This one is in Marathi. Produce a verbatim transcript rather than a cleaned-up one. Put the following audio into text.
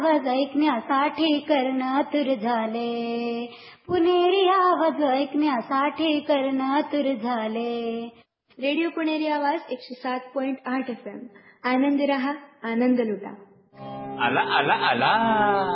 आवाज ऐकण्यासाठी कर्ण आतुर झाले, पुणेरी आवाज ऐकण्यासाठी कर्ण आतुर झाले. रेडिओ पुणेरी आवाज एकशे सात पॉइंट आठ एफ एम. आनंदी रहा, आनंद लुटा. आला आला आला